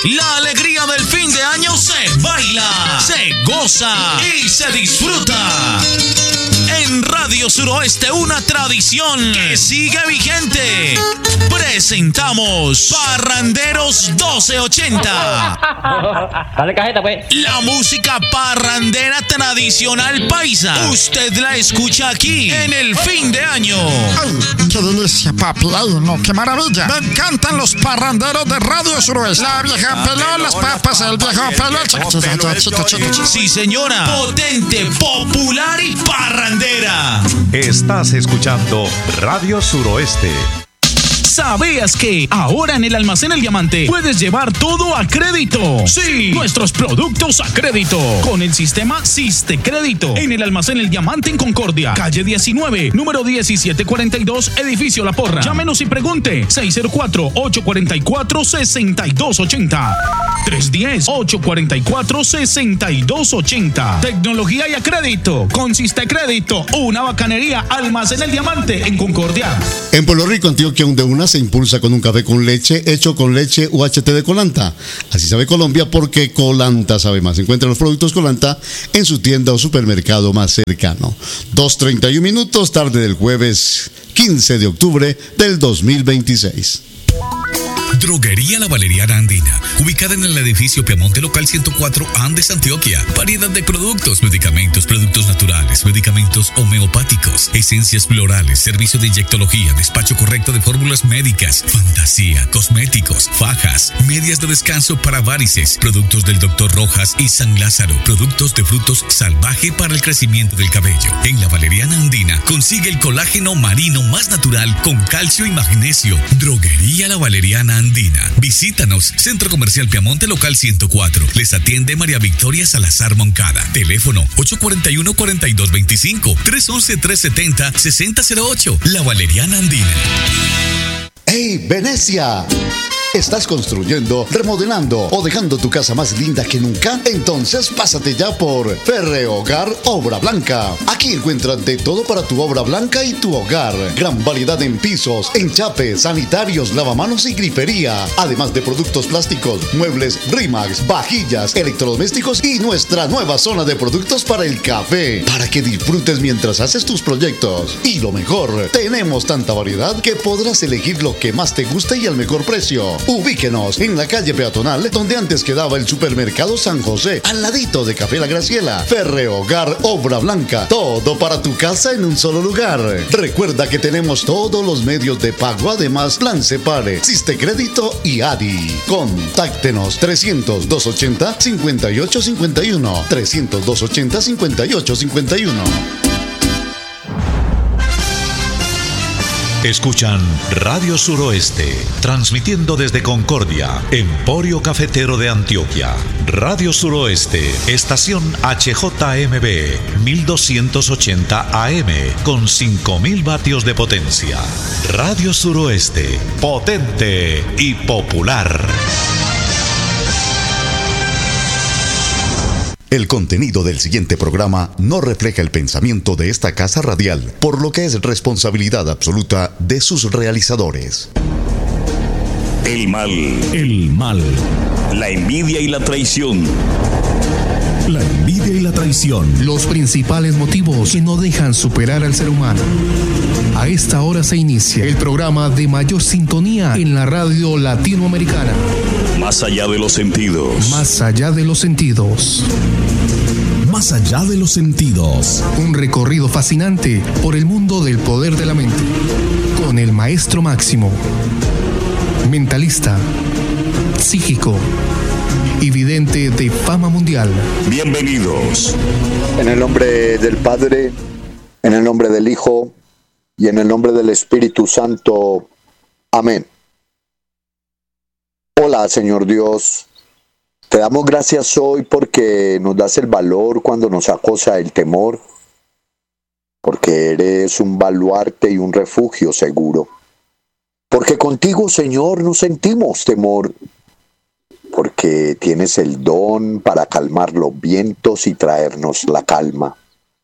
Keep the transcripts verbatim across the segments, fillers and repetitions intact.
La alegría del fin de año se baila, se goza y se disfruta. En Radio Suroeste, una tradición que sigue vigente. Presentamos Parranderos doce ochenta. Dale cajeta, pues. La música parrandera tradicional paisa. Usted la escucha aquí en el fin de año. ¡Ay, qué delicia, papi! ¡Ay, no, qué maravilla! Me encantan los parranderos de Radio Suroeste. La vieja pelón, las papas, el viejo pelón. Sí, señora. Potente, popular y parrandera. Estás escuchando Radio Suroeste. ¿Sabías que ahora en el Almacén El Diamante puedes llevar todo a crédito? Sí, nuestros productos a crédito con el sistema Siste Crédito. En el Almacén El Diamante en Concordia, calle diecinueve, número diecisiete cuarenta y dos, edificio La Porra. Llámenos y pregunte seis cero cuatro, ocho cuatro cuatro, seis dos ocho cero. tres uno cero, ocho cuatro cuatro, seis dos ocho cero. Tecnología y a crédito con Siste Crédito. Una bacanería. Almacén El Diamante en Concordia. En Puerto Rico, Antioquia, un de una se impulsa con un café con leche hecho con leche U H T de Colanta. Así sabe Colombia porque Colanta sabe más. Encuentra los productos Colanta en su tienda o supermercado más cercano. dos treinta y un minutos, tarde del jueves quince de octubre del dos mil veintiséis. Droguería La Valeriana Andina, ubicada en el edificio Piamonte Local ciento cuatro, Andes, Antioquia. Variedad de productos, medicamentos, productos naturales, medicamentos homeopáticos, esencias florales, servicio de inyectología, despacho correcto de fórmulas médicas, fantasía, cosméticos, fajas, medias de descanso para varices, productos del doctor Rojas y San Lázaro, productos de frutos salvaje para el crecimiento del cabello. En La Valeriana Andina consigue el colágeno marino más natural con calcio y magnesio. Droguería La Valeriana Andina. Visítanos, Centro Comercial Piamonte Local ciento cuatro. Les atiende María Victoria Salazar Moncada. Teléfono ocho cuatro uno, cuatro dos dos cinco, tres uno uno, tres siete cero, seis cero cero ocho. La Valeriana Andina. ¡Hey, Venecia! ¿Estás construyendo, remodelando o dejando tu casa más linda que nunca? Entonces pásate ya por Ferrehogar Obra Blanca. Aquí encuentras de todo para tu obra blanca y tu hogar. Gran variedad en pisos, enchapes, sanitarios, lavamanos y grifería. Además de productos plásticos, muebles Rimax, vajillas, electrodomésticos y nuestra nueva zona de productos para el café. Para que disfrutes mientras haces tus proyectos. Y lo mejor, tenemos tanta variedad que podrás elegir lo que más te guste y al mejor precio. Ubíquenos en la calle peatonal donde antes quedaba el supermercado San José, al ladito de Café La Graciela. Ferrehogar Obra Blanca, todo para tu casa en un solo lugar. Recuerda que tenemos todos los medios de pago, además Plan Separe, Siste Crédito y A D I. Contáctenos trescientos, doscientos ochenta, cincuenta y ocho cincuenta y uno, trescientos, doscientos ochenta, cincuenta y ocho cincuenta y uno. Escuchan Radio Suroeste, transmitiendo desde Concordia, Emporio Cafetero de Antioquia. Radio Suroeste, estación H J M B, mil doscientos ochenta A M, con cinco mil vatios de potencia. Radio Suroeste, potente y popular. El contenido del siguiente programa no refleja el pensamiento de esta casa radial, por lo que es responsabilidad absoluta de sus realizadores. El mal. El mal. La envidia y la traición. La envidia y la traición. Los principales motivos que no dejan superar al ser humano. A esta hora se inicia el programa de mayor sintonía en la radio latinoamericana. Más allá de los sentidos. Más allá de los sentidos. Más allá de los sentidos. Un recorrido fascinante por el mundo del poder de la mente. Con el maestro Máximo. Mentalista. Psíquico. Y vidente de fama mundial. Bienvenidos. En el nombre del Padre, en el nombre del Hijo y en el nombre del Espíritu Santo. Amén. Hola, Señor Dios. Te damos gracias hoy porque nos das el valor cuando nos acosa el temor, porque eres un baluarte y un refugio seguro. Porque contigo, Señor, no sentimos temor, porque tienes el don para calmar los vientos y traernos la calma.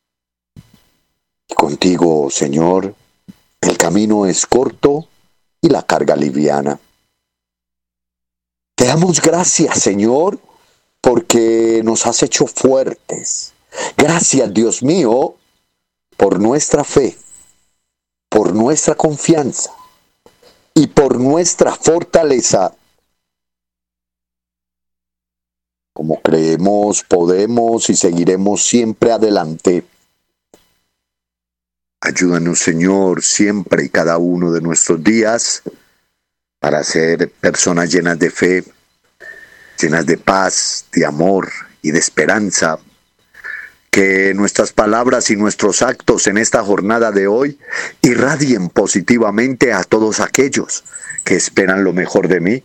Contigo, Señor, el camino es corto y la carga liviana. Te damos gracias, Señor, porque nos has hecho fuertes. Gracias, Dios mío, por nuestra fe, por nuestra confianza y por nuestra fortaleza. Como creemos, podemos y seguiremos siempre adelante. Ayúdanos, Señor, siempre y cada uno de nuestros días para ser personas llenas de fe, llenas de paz, de amor y de esperanza. Que nuestras palabras y nuestros actos en esta jornada de hoy irradien positivamente a todos aquellos que esperan lo mejor de mí.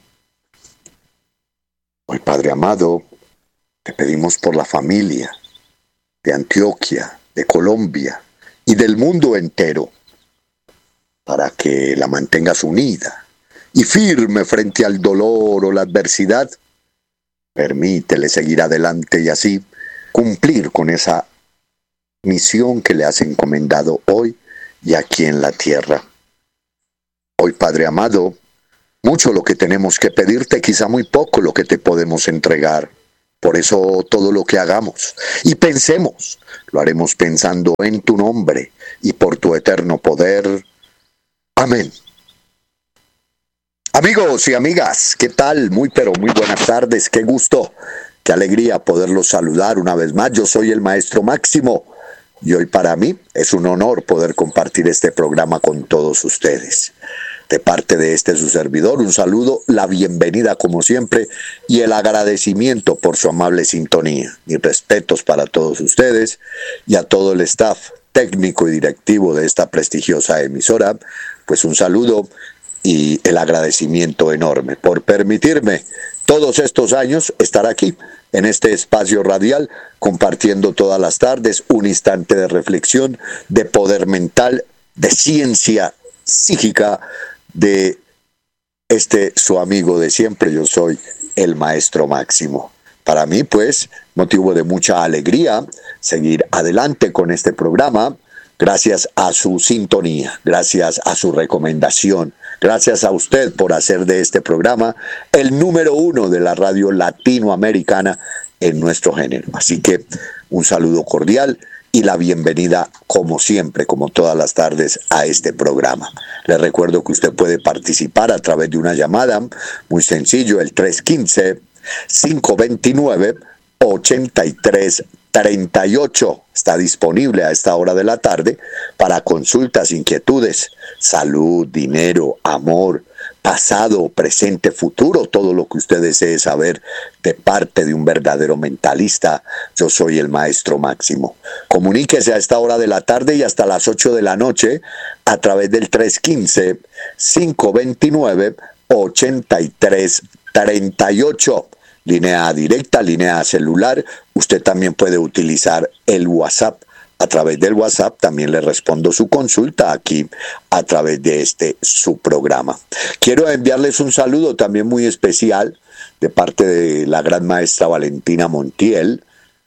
Hoy, Padre amado, te pedimos por la familia de Antioquia, de Colombia y del mundo entero, para que la mantengas unida y firme frente al dolor o la adversidad. Permítele seguir adelante y así cumplir con esa misión que le has encomendado hoy y aquí en la tierra. Hoy, Padre amado, mucho lo que tenemos que pedirte, quizá muy poco lo que te podemos entregar. Por eso todo lo que hagamos y pensemos, lo haremos pensando en tu nombre y por tu eterno poder. Amén. Amigos y amigas, ¿qué tal? Muy pero muy buenas tardes, qué gusto, qué alegría poderlos saludar una vez más. Yo soy el Maestro Máximo y hoy para mí es un honor poder compartir este programa con todos ustedes. De parte de este su servidor, un saludo, la bienvenida como siempre y el agradecimiento por su amable sintonía. Mis respetos para todos ustedes y a todo el staff técnico y directivo de esta prestigiosa emisora. Pues un saludo y el agradecimiento enorme por permitirme todos estos años estar aquí en este espacio radial compartiendo todas las tardes un instante de reflexión, de poder mental, de ciencia psíquica, de este su amigo de siempre. Yo soy el Maestro Máximo. Para mí, pues, motivo de mucha alegría seguir adelante con este programa, gracias a su sintonía, gracias a su recomendación, gracias a usted por hacer de este programa el número uno de la radio latinoamericana en nuestro género. Así que un saludo cordial y la bienvenida, como siempre, como todas las tardes, a este programa. Les recuerdo que usted puede participar a través de una llamada, muy sencillo, el tres uno cinco, cinco dos nueve, ocho tres tres ocho. Está disponible a esta hora de la tarde para consultas, inquietudes, salud, dinero, amor, pasado, presente, futuro, todo lo que usted desee saber de parte de un verdadero mentalista. Yo soy el Maestro Máximo. Comuníquese a esta hora de la tarde y hasta las ocho de la noche a través del tres uno cinco, cinco dos nueve, ocho tres tres ocho. Línea directa, línea celular. Usted también puede utilizar el WhatsApp. A través del WhatsApp también le respondo su consulta aquí a través de este su programa. Quiero enviarles un saludo también muy especial de parte de la gran maestra Valentina Montiel,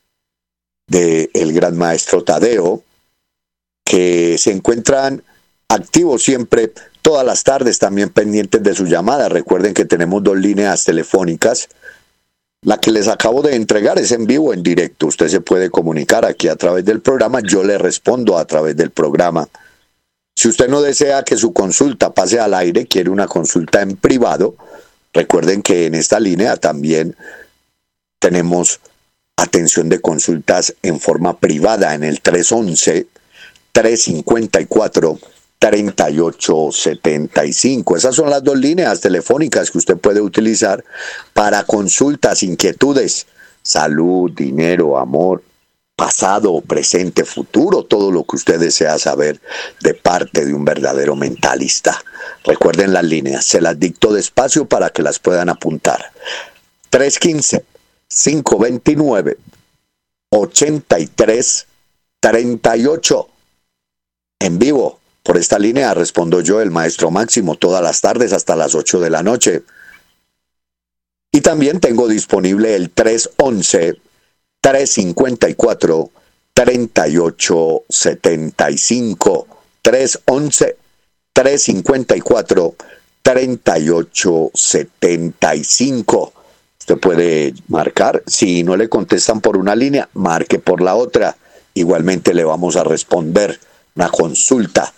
de el gran maestro Tadeo, que se encuentran activos siempre todas las tardes, también pendientes de su llamada. Recuerden que tenemos dos líneas telefónicas. La que les acabo de entregar es en vivo, en directo. Usted se puede comunicar aquí a través del programa. Yo le respondo a través del programa. Si usted no desea que su consulta pase al aire, quiere una consulta en privado, recuerden que en esta línea también tenemos atención de consultas en forma privada en el tres once, tres cincuenta y cuatro, treinta y ocho setenta y cinco. Esas son las dos líneas telefónicas que usted puede utilizar para consultas, inquietudes, salud, dinero, amor, pasado, presente, futuro, todo lo que usted desea saber de parte de un verdadero mentalista. Recuerden las líneas, se las dicto despacio para que las puedan apuntar. tres uno cinco, cinco dos nueve, ocho tres tres ocho. En vivo. Por esta línea respondo yo, el Maestro Máximo, todas las tardes hasta las ocho de la noche. Y también tengo disponible el tres once, tres cincuenta y cuatro, treinta y ocho setenta y cinco. tres once, tres cincuenta y cuatro, treinta y ocho setenta y cinco. Usted puede marcar. Si no le contestan por una línea, marque por la otra. Igualmente le vamos a responder una consulta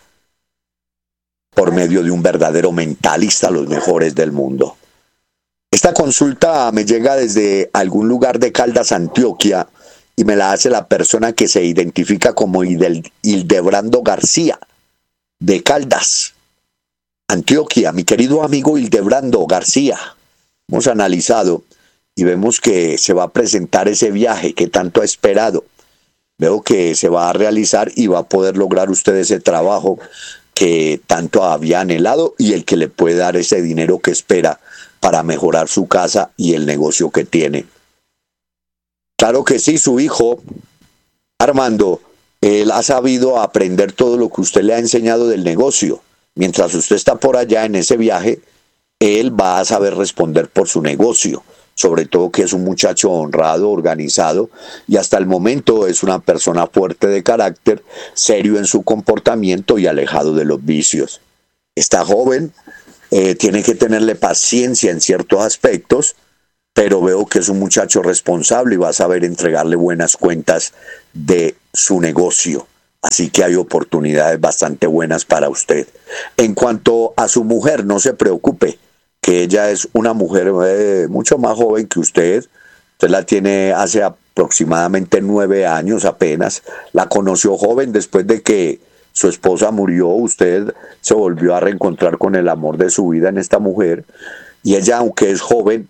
por medio de un verdadero mentalista, los mejores del mundo. Esta consulta me llega desde algún lugar de Caldas, Antioquia, y me la hace la persona que se identifica como Hildebrando García, de Caldas, Antioquia. Mi querido amigo Hildebrando García, hemos analizado y vemos que se va a presentar ese viaje que tanto ha esperado. Veo que se va a realizar y va a poder lograr usted ese trabajo que tanto había anhelado y el que le puede dar ese dinero que espera para mejorar su casa y el negocio que tiene. Claro que sí, su hijo Armando, él ha sabido aprender todo lo que usted le ha enseñado del negocio. Mientras usted está por allá en ese viaje, él va a saber responder por su negocio, sobre todo que es un muchacho honrado, organizado, y hasta el momento es una persona fuerte de carácter, serio en su comportamiento y alejado de los vicios. Está joven, eh, tiene que tenerle paciencia en ciertos aspectos, pero veo que es un muchacho responsable y va a saber entregarle buenas cuentas de su negocio. Así que hay oportunidades bastante buenas para usted. En cuanto a su mujer, no se preocupe, que ella es una mujer eh, mucho más joven que usted. Usted la tiene hace aproximadamente nueve años apenas. La conoció joven después de que su esposa murió. Usted se volvió a reencontrar con el amor de su vida en esta mujer. Y ella, aunque es joven,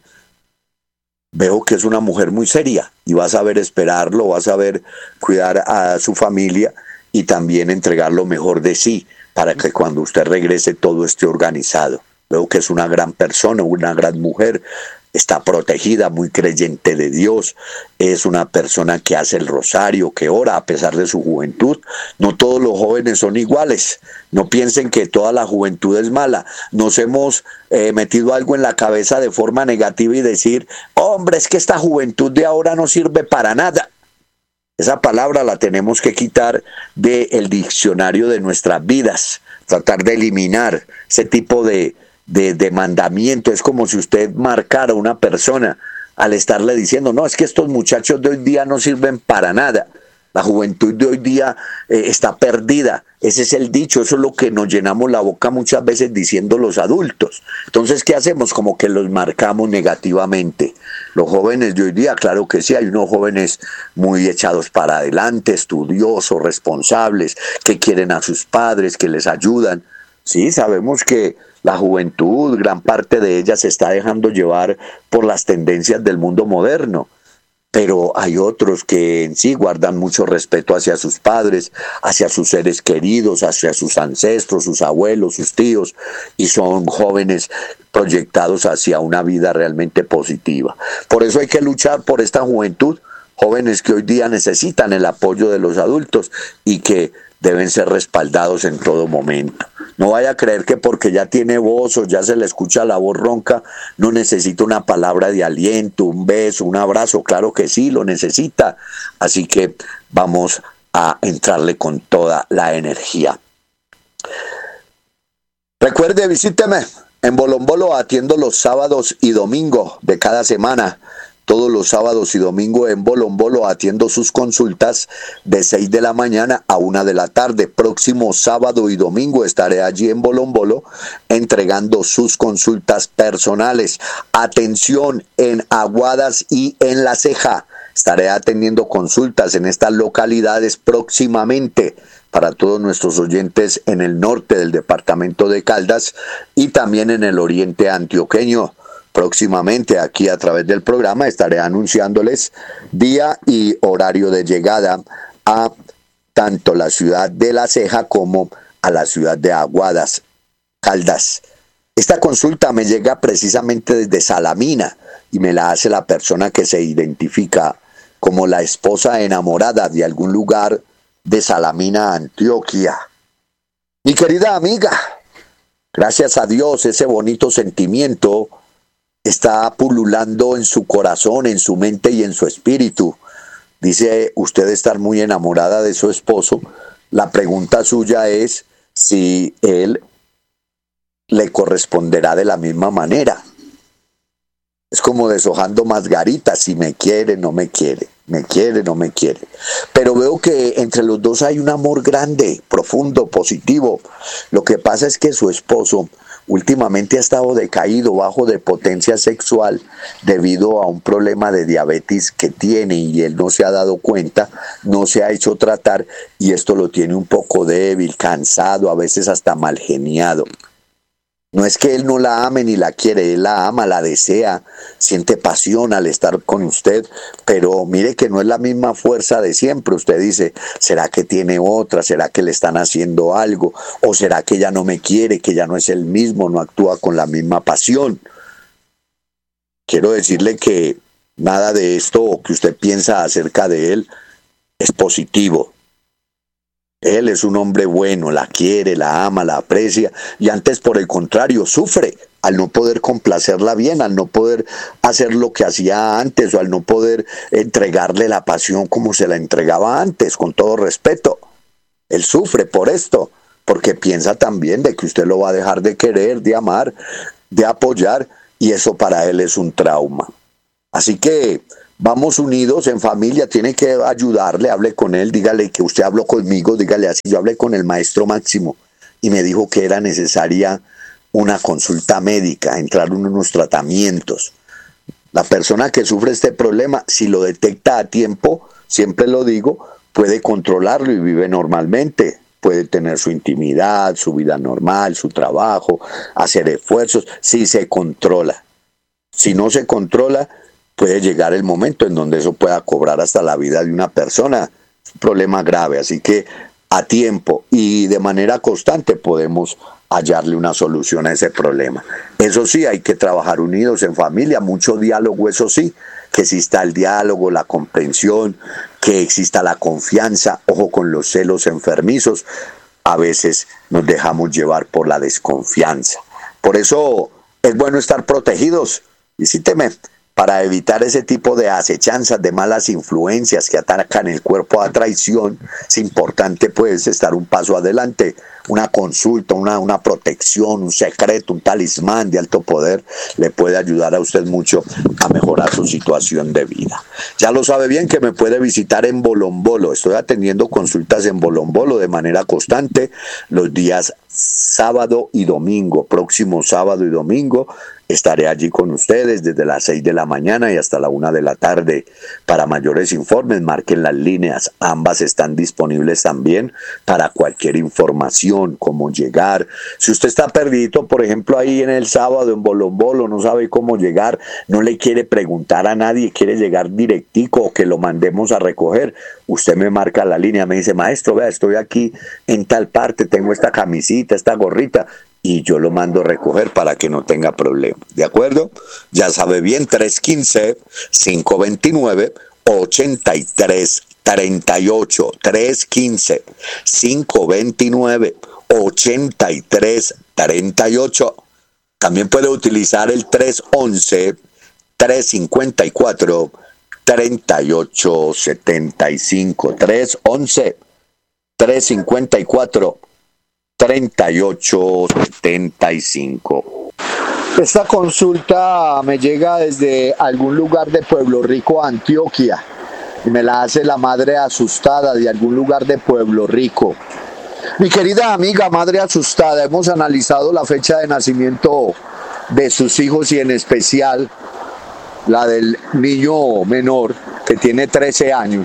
veo que es una mujer muy seria y va a saber esperarlo, va a saber cuidar a su familia y también entregar lo mejor de sí para que cuando usted regrese todo esté organizado. Veo que es una gran persona, una gran mujer, está protegida, muy creyente de Dios, es una persona que hace el rosario, que ora a pesar de su juventud. No todos los jóvenes son iguales, no piensen que toda la juventud es mala. Nos hemos eh, metido algo en la cabeza de forma negativa y decir, hombre, es que esta juventud de ahora no sirve para nada. Esa palabra la tenemos que quitar del diccionario de nuestras vidas, tratar de eliminar ese tipo de De, de mandamiento. Es como si usted marcara a una persona al estarle diciendo, no, es que estos muchachos de hoy día no sirven para nada. La juventud de hoy día eh, está perdida. Ese es el dicho, eso es lo que nos llenamos la boca muchas veces diciendo los adultos. Entonces, ¿qué hacemos? Como que los marcamos negativamente. Los jóvenes de hoy día, claro que sí, hay unos jóvenes muy echados para adelante, estudiosos, responsables, que quieren a sus padres, que les ayudan. Sí, sabemos que la juventud, gran parte de ella se está dejando llevar por las tendencias del mundo moderno, pero hay otros que en sí guardan mucho respeto hacia sus padres, hacia sus seres queridos, hacia sus ancestros, sus abuelos, sus tíos, y son jóvenes proyectados hacia una vida realmente positiva. Por eso hay que luchar por esta juventud, jóvenes que hoy día necesitan el apoyo de los adultos y que deben ser respaldados en todo momento. No vaya a creer que porque ya tiene voz o ya se le escucha la voz ronca, no necesita una palabra de aliento, un beso, un abrazo. Claro que sí, lo necesita. Así que vamos a entrarle con toda la energía. Recuerde, visíteme en Bolombolo, atiendo los sábados y domingos de cada semana. Todos los sábados y domingos en Bolombolo atiendo sus consultas de seis de la mañana a una de la tarde. Próximo sábado y domingo estaré allí en Bolombolo entregando sus consultas personales. Atención en Aguadas y en La Ceja. Estaré atendiendo consultas en estas localidades próximamente para todos nuestros oyentes en el norte del departamento de Caldas y también en el oriente antioqueño. Próximamente aquí a través del programa estaré anunciándoles día y horario de llegada a tanto la ciudad de La Ceja como a la ciudad de Aguadas, Caldas. Esta consulta me llega precisamente desde Salamina y me la hace la persona que se identifica como la esposa enamorada de algún lugar de Salamina, Antioquia. Mi querida amiga, gracias a Dios ese bonito sentimiento está pululando en su corazón, en su mente y en su espíritu. Dice usted estar muy enamorada de su esposo. La pregunta suya es si él le corresponderá de la misma manera. Es como deshojando margaritas, si me quiere, no me quiere, me quiere, no me quiere. Pero veo que entre los dos hay un amor grande, profundo, positivo. Lo que pasa es que su esposo últimamente ha estado decaído, bajo de potencia sexual, debido a un problema de diabetes que tiene y él no se ha dado cuenta, no se ha hecho tratar y esto lo tiene un poco débil, cansado, a veces hasta mal geniado. No es que él no la ame ni la quiere, él la ama, la desea, siente pasión al estar con usted, pero mire que no es la misma fuerza de siempre. Usted dice, ¿será que tiene otra? ¿Será que le están haciendo algo? ¿O será que ya no me quiere, que ya no es el mismo, no actúa con la misma pasión? Quiero decirle que nada de esto que usted piensa acerca de él es positivo. Él es un hombre bueno, la quiere, la ama, la aprecia y antes por el contrario sufre al no poder complacerla bien, al no poder hacer lo que hacía antes o al no poder entregarle la pasión como se la entregaba antes, con todo respeto. Él sufre por esto, porque piensa también de que usted lo va a dejar de querer, de amar, de apoyar y eso para él es un trauma. Así que vamos unidos en familia, tiene que ayudarle, hable con él, dígale que usted habló conmigo, dígale así, yo hablé con el maestro Máximo y me dijo que era necesaria una consulta médica, entrar en unos tratamientos. La persona que sufre este problema, si lo detecta a tiempo, siempre lo digo, puede controlarlo y vive normalmente, puede tener su intimidad, su vida normal, su trabajo, hacer esfuerzos, si se controla. Si no se controla, puede llegar el momento en donde eso pueda cobrar hasta la vida de una persona. Es un problema grave, así que a tiempo y de manera constante podemos hallarle una solución a ese problema. Eso sí, hay que trabajar unidos en familia, mucho diálogo, eso sí, que exista el diálogo, la comprensión, que exista la confianza, ojo con los celos enfermizos. A veces nos dejamos llevar por la desconfianza. Por eso es bueno estar protegidos. Visíteme para evitar ese tipo de acechanzas, de malas influencias que atacan el cuerpo a traición. Es importante pues estar un paso adelante, una consulta, una, una protección, un secreto, un talismán de alto poder le puede ayudar a usted mucho a mejorar su situación de vida. Ya lo sabe bien que me puede visitar en Bolombolo, estoy atendiendo consultas en Bolombolo de manera constante los días sábado y domingo, próximo sábado y domingo. Estaré allí con ustedes desde las seis de la mañana y hasta la una de la tarde. Para mayores informes, marquen las líneas. Ambas están disponibles también para cualquier información, cómo llegar. Si usted está perdido, por ejemplo, ahí en el sábado en Bolombolo, no sabe cómo llegar, no le quiere preguntar a nadie, quiere llegar directico o que lo mandemos a recoger, usted me marca la línea, me dice, maestro, vea, estoy aquí en tal parte, tengo esta camisita, esta gorrita, y yo lo mando a recoger para que no tenga problema. ¿De acuerdo? Ya sabe bien, tres uno cinco, cinco dos nueve, ocho tres tres ocho. tres uno cinco, cinco dos nueve, ocho tres tres ocho. También puede utilizar el tres once, tres cincuenta y cuatro, treinta y ocho setenta y cinco. tres once, tres cincuenta y cuatro, treinta y ocho setenta y cinco. Esta consulta me llega desde algún lugar de Pueblo Rico, Antioquia, y me la hace la madre asustada de algún lugar de Pueblo Rico. Mi querida amiga madre asustada, hemos analizado la fecha de nacimiento de sus hijos y en especial la del niño menor que tiene trece años,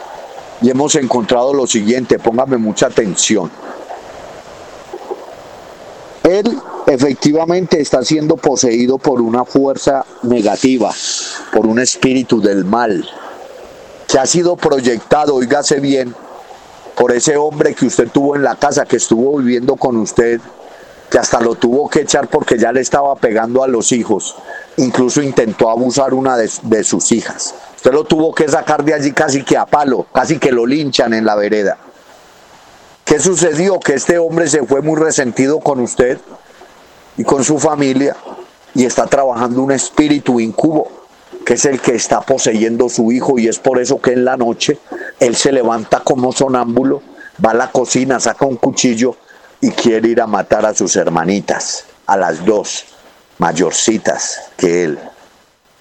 y hemos encontrado lo siguiente, póngame mucha atención. Él efectivamente está siendo poseído por una fuerza negativa, por un espíritu del mal, que ha sido proyectado, óigase bien, por ese hombre que usted tuvo en la casa, que estuvo viviendo con usted, que hasta lo tuvo que echar porque ya le estaba pegando a los hijos, incluso intentó abusar una de, de sus hijas. Usted lo tuvo que sacar de allí casi que a palo, casi que lo linchan en la vereda. ¿Qué sucedió? Que este hombre se fue muy resentido con usted y con su familia y está trabajando un espíritu incubo que es el que está poseyendo su hijo, y es por eso que en la noche él se levanta como sonámbulo, va a la cocina, saca un cuchillo y quiere ir a matar a sus hermanitas, a las dos mayorcitas que él.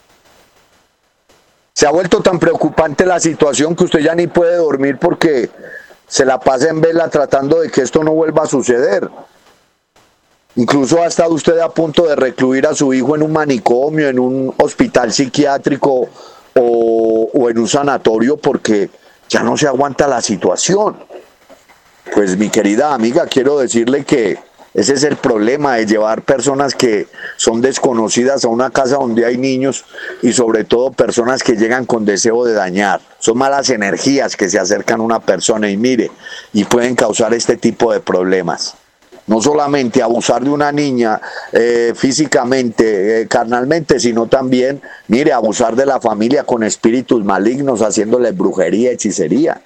Se ha vuelto tan preocupante la situación que usted ya ni puede dormir porque se la pasa en vela tratando de que esto no vuelva a suceder. Incluso ha estado usted a punto de recluir a su hijo en un manicomio, en un hospital psiquiátrico o, o en un sanatorio porque ya no se aguanta la situación. Pues mi querida amiga, quiero decirle que ese es el problema de llevar personas que son desconocidas a una casa donde hay niños y sobre todo personas que llegan con deseo de dañar. Son malas energías que se acercan a una persona y mire, y pueden causar este tipo de problemas. No solamente abusar de una niña eh, físicamente, eh, carnalmente, sino también, mire, abusar de la familia con espíritus malignos, haciéndole brujería, hechicería.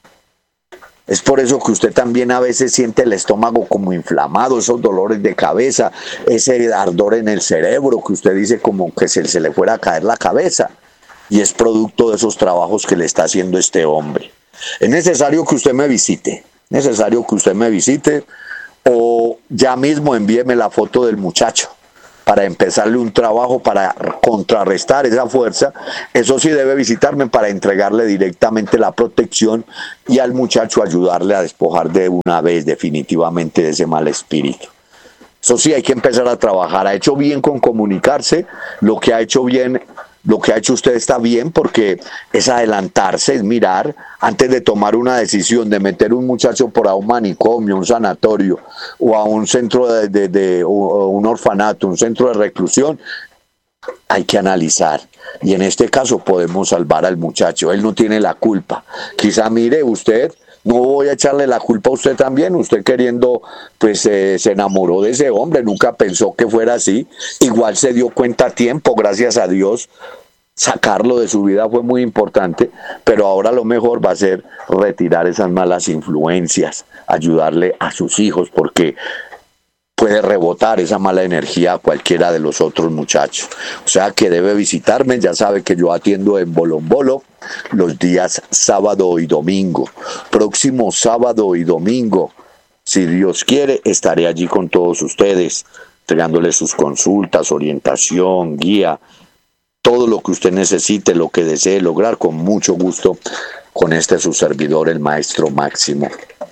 Es por eso que usted también a veces siente el estómago como inflamado, esos dolores de cabeza, ese ardor en el cerebro que usted dice como que se, se le fuera a caer la cabeza. Y es producto de esos trabajos que le está haciendo este hombre. Es necesario que usted me visite, necesario que usted me visite o ya mismo envíeme la foto del muchacho para empezarle un trabajo para contrarrestar esa fuerza. Eso sí, debe visitarme para entregarle directamente la protección y al muchacho ayudarle a despojar de una vez definitivamente de ese mal espíritu. Eso sí, hay que empezar a trabajar. Ha hecho bien con comunicarse, lo que ha hecho bien, lo que ha hecho usted está bien porque es adelantarse, es mirar antes de tomar una decisión de meter un muchacho por a un manicomio, un sanatorio o a un centro de, de, de o un orfanato, un centro de reclusión. Hay que analizar y en este caso podemos salvar al muchacho. Él no tiene la culpa. Quizá mire usted, no voy a echarle la culpa a usted también. Usted queriendo, pues eh, se enamoró de ese hombre, nunca pensó que fuera así. Igual se dio cuenta a tiempo, gracias a Dios. Sacarlo de su vida fue muy importante, pero ahora lo mejor va a ser retirar esas malas influencias, ayudarle a sus hijos, porque puede rebotar esa mala energía a cualquiera de los otros muchachos. O sea que debe visitarme, ya sabe que yo atiendo en Bolombolo los días sábado y domingo. Próximo sábado y domingo, si Dios quiere, estaré allí con todos ustedes, entregándoles sus consultas, orientación, guía, todo lo que usted necesite, lo que desee lograr, con mucho gusto, con este su servidor, el Maestro Máximo.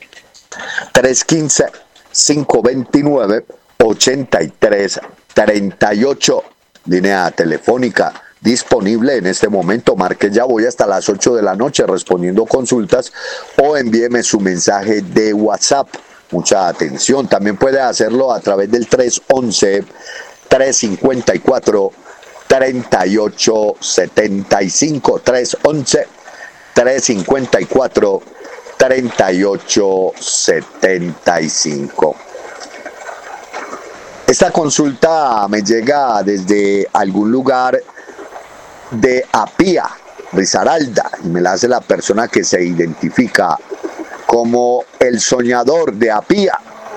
tres uno cinco, cinco dos nueve, ocho tres tres ocho, línea telefónica disponible en este momento. Marque ya, voy hasta las ocho de la noche respondiendo consultas o envíeme su mensaje de WhatsApp. Mucha atención, también puede hacerlo a través del tres once, tres cincuenta y cuatro, treinta y ocho setenta y cinco, tres once, tres cincuenta y cuatro, treinta y ocho setenta y cinco. Esta consulta me llega desde algún lugar de Apía, Risaralda, y me la hace la persona que se identifica como el soñador de Apía.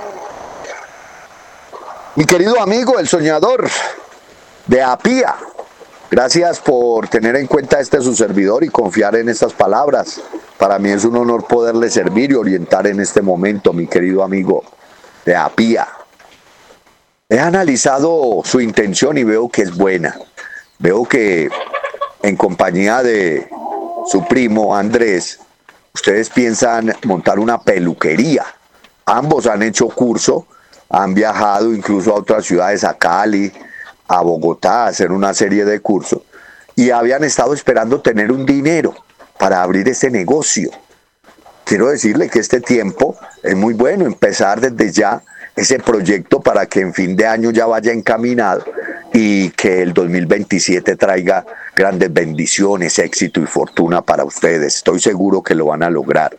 Mi querido amigo, el soñador de Apía, gracias por tener en cuenta este su servidor y confiar en estas palabras. Para mí es un honor poderle servir y orientar en este momento, mi querido amigo de Apía. He analizado su intención y veo que es buena. Veo que en compañía de su primo Andrés, ustedes piensan montar una peluquería. Ambos han hecho curso, han viajado incluso a otras ciudades, a Cali, a Bogotá, a hacer una serie de cursos y habían estado esperando tener un dinero para abrir ese negocio. Quiero decirle que este tiempo es muy bueno, empezar desde ya ese proyecto para que en fin de año ya vaya encaminado y que el dos mil veintisiete traiga grandes bendiciones, éxito y fortuna para ustedes. Estoy seguro que lo van a lograr.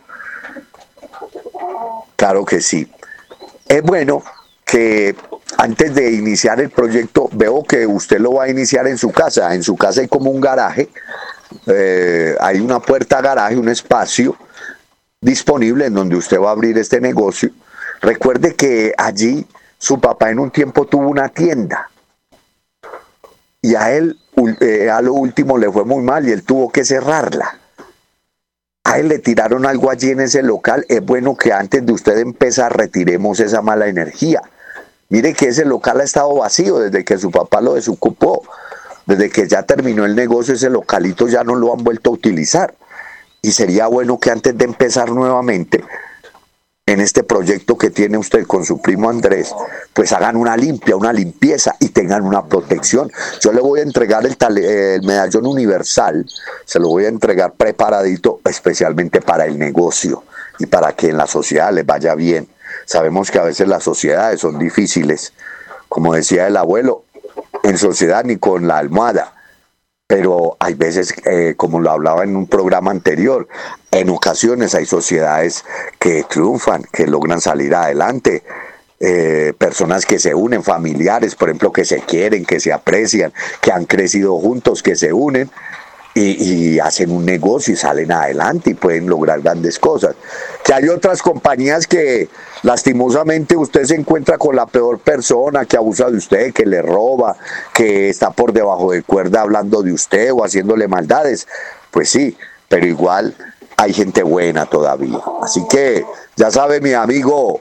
Claro que sí. Es bueno que antes de iniciar el proyecto, veo que usted lo va a iniciar en su casa. En su casa hay como un garaje, eh, hay una puerta garaje, un espacio disponible en donde usted va a abrir este negocio. Recuerde que allí su papá en un tiempo tuvo una tienda y a él eh, a lo último le fue muy mal y él tuvo que cerrarla. A él le tiraron algo allí en ese local. Es bueno que antes de usted empezar retiremos esa mala energía. Mire que ese local ha estado vacío desde que su papá lo desocupó. desde que ya terminó el negocio, ese localito ya no lo han vuelto a utilizar. Y sería bueno que antes de empezar nuevamente en este proyecto que tiene usted con su primo Andrés, pues hagan una limpia, una limpieza y tengan una protección. Yo le voy a entregar el, tale, el medallón universal, se lo voy a entregar preparadito especialmente para el negocio y para que en la sociedad les vaya bien. Sabemos que a veces las sociedades son difíciles, como decía el abuelo, en sociedad ni con la almohada. Pero hay veces, eh, como lo hablaba en un programa anterior, en ocasiones hay sociedades que triunfan, que logran salir adelante, eh, personas que se unen, familiares, por ejemplo, que se quieren, que se aprecian, que han crecido juntos, que se unen y, y hacen un negocio y salen adelante y pueden lograr grandes cosas. Que hay otras compañías que lastimosamente usted se encuentra con la peor persona que abusa de usted, que le roba, que está por debajo de cuerda hablando de usted o haciéndole maldades. Pues sí, pero igual hay gente buena todavía. Así que ya sabe mi amigo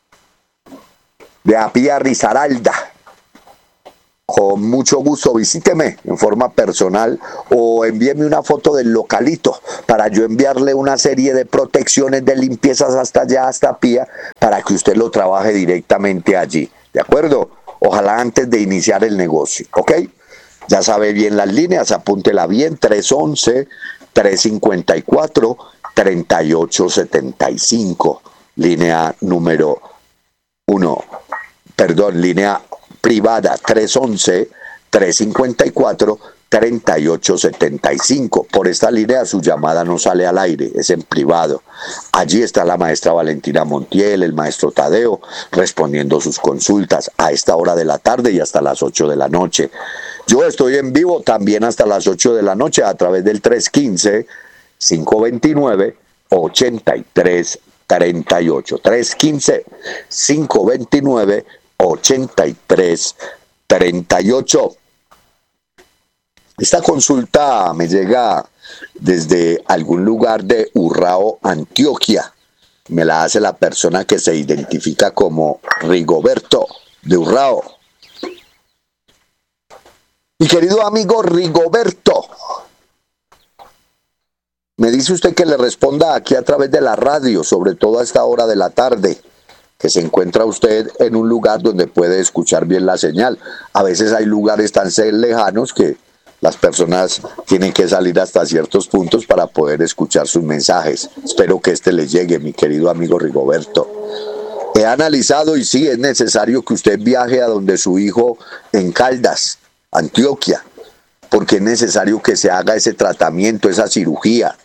de Apía Risaralda, con mucho gusto visíteme en forma personal o envíeme una foto del localito para yo enviarle una serie de protecciones, de limpiezas hasta allá, hasta Pía, para que usted lo trabaje directamente allí, ¿de acuerdo? Ojalá antes de iniciar el negocio, ¿ok? Ya sabe bien las líneas, apúntela bien, tres once, tres cincuenta y cuatro, treinta y ocho setenta y cinco, línea número uno, perdón, línea privada tres once, tres cincuenta y cuatro, treinta y ocho setenta y cinco. Por esta línea su llamada no sale al aire, es en privado. Allí está la maestra Valentina Montiel, el maestro Tadeo, respondiendo sus consultas a esta hora de la tarde y hasta las ocho de la noche. Yo estoy en vivo también hasta las ocho de la noche a través del tres uno cinco, cinco dos nueve, ocho tres tres ocho. tres uno cinco, cinco dos nueve, ocho tres tres ocho. Esta consulta me llega desde algún lugar de Urrao, Antioquia. Me la hace la persona que se identifica como Rigoberto de Urrao. Mi querido amigo Rigoberto, me dice usted que le responda aquí a través de la radio, sobre todo a esta hora de la tarde, que se encuentra usted en un lugar donde puede escuchar bien la señal. A veces hay lugares tan lejanos que las personas tienen que salir hasta ciertos puntos para poder escuchar sus mensajes. Espero que este le llegue, mi querido amigo Rigoberto. He analizado y sí, es necesario que usted viaje a donde su hijo en Caldas, Antioquia, porque es necesario que se haga ese tratamiento, esa cirugía.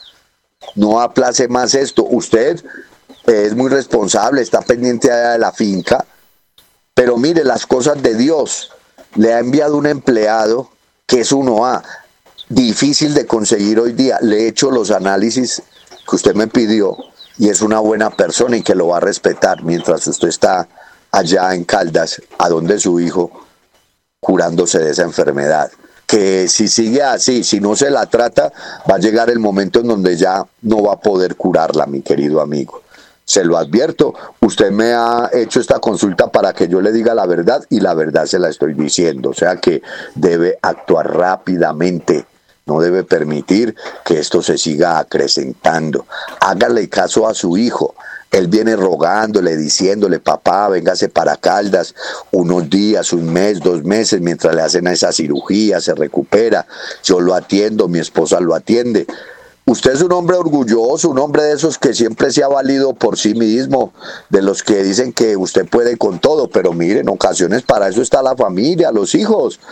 No aplace más esto. Usted es muy responsable, está pendiente de la finca, pero mire las cosas de Dios. Le ha enviado un empleado que es uno A, difícil de conseguir hoy día. Le he hecho los análisis que usted me pidió y es una buena persona y que lo va a respetar mientras usted está allá en Caldas, a donde su hijo, curándose de esa enfermedad. Que si sigue así, si no se la trata, va a llegar el momento en donde ya no va a poder curarla, mi querido amigo. Se lo advierto, usted me ha hecho esta consulta para que yo le diga la verdad y la verdad se la estoy diciendo. O sea que debe actuar rápidamente, no debe permitir que esto se siga acrecentando. Hágale caso a su hijo. Él viene rogándole, diciéndole, papá, véngase para Caldas unos días, un mes, dos meses, mientras le hacen esa cirugía, se recupera. Yo lo atiendo, mi esposa lo atiende. Usted es un hombre orgulloso, un hombre de esos que siempre se ha valido por sí mismo, de los que dicen que usted puede con todo, pero mire, en ocasiones para eso está la familia, los hijos,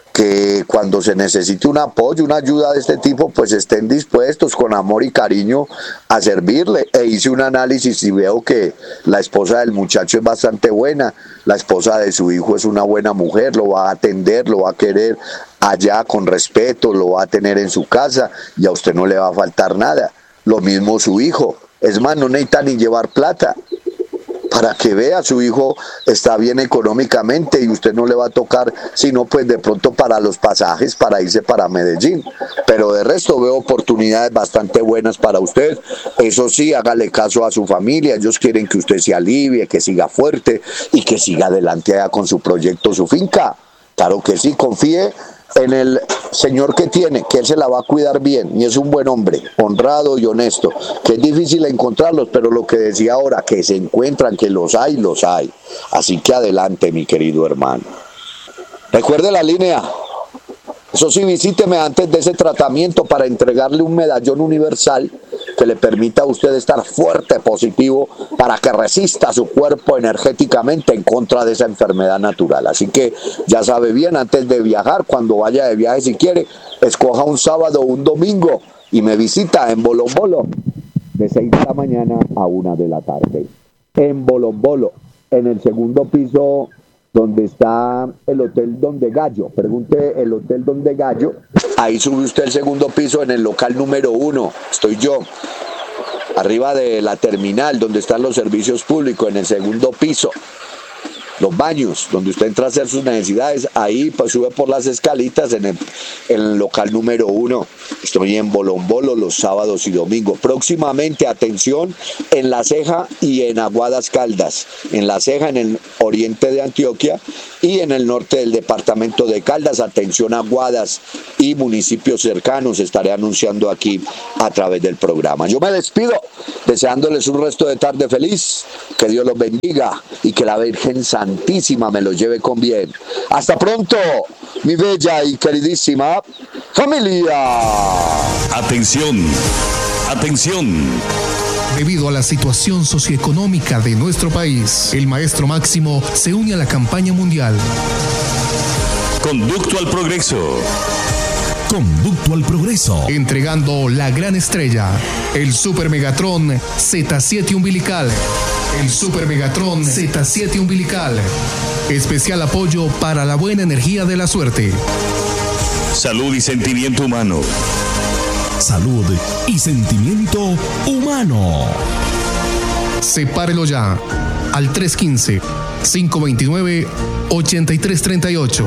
que cuando se necesite un apoyo, una ayuda de este tipo, pues estén dispuestos con amor y cariño a servirle. E hice un análisis y veo que la esposa del muchacho es bastante buena, la esposa de su hijo es una buena mujer, lo va a atender, lo va a querer allá con respeto, lo va a tener en su casa y a usted no le va a faltar nada. Lo mismo su hijo, es más, no necesita ni llevar plata. Para que vea, su hijo está bien económicamente y usted no le va a tocar, sino pues de pronto para los pasajes, para irse para Medellín. Pero de resto veo oportunidades bastante buenas para usted. Eso sí, hágale caso a su familia. Ellos quieren que usted se alivie, que siga fuerte y que siga adelante allá con su proyecto, su finca. Claro que sí, confíe en el señor que tiene, que él se la va a cuidar bien y es un buen hombre, honrado y honesto, que es difícil encontrarlos, pero lo que decía ahora, que se encuentran, que los hay, los hay. Así que adelante, mi querido hermano. Recuerde la línea. Eso sí, visíteme antes de ese tratamiento para entregarle un medallón universal que le permita a usted estar fuerte, positivo, para que resista su cuerpo energéticamente en contra de esa enfermedad natural. Así que ya sabe bien, antes de viajar, cuando vaya de viaje si quiere, escoja un sábado o un domingo y me visita en Bolombolo de seis de la mañana a una de la tarde. En Bolombolo, en el segundo piso, donde está el Hotel Donde Gallo. Pregunte el Hotel Donde Gallo. Ahí sube usted el segundo piso en el local número uno. Estoy yo. Arriba de la terminal, donde están los servicios públicos, en el segundo piso. Los baños, donde usted entra a hacer sus necesidades, ahí pues sube por las escalitas en el, en el local número uno. Estoy en Bolombolo los sábados y domingos. Próximamente, atención, en La Ceja y en Aguadas Caldas. En La Ceja, en el oriente de Antioquia, y en el norte del departamento de Caldas. Atención, Aguadas y municipios cercanos. Estaré anunciando aquí a través del programa. Yo me despido deseándoles un resto de tarde feliz. Que Dios los bendiga y que la Virgen Santísima me los lleve con bien. Hasta pronto, mi bella y queridísima familia. Atención, atención. Debido a la situación socioeconómica de nuestro país, el maestro Máximo se une a la campaña mundial. Conducto al progreso. Conducto al progreso. Entregando la gran estrella, el Super Megatron Z siete Umbilical. El Super Megatron Z siete Umbilical. Especial apoyo para la buena energía de la suerte. Salud y sentimiento humano. Salud y sentimiento humano. Sepárelo ya al tres uno cinco, cinco dos nueve, ocho tres tres ocho.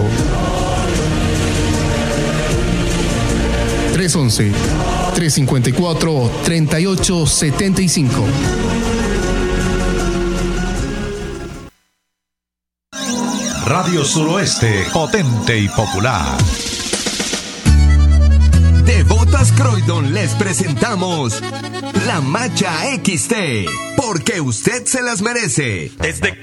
tres uno uno, tres cinco cuatro, tres ocho siete cinco. Radio Suroeste, potente y popular. De Botas Croydon les presentamos La Macha X T, porque usted se las merece. Desde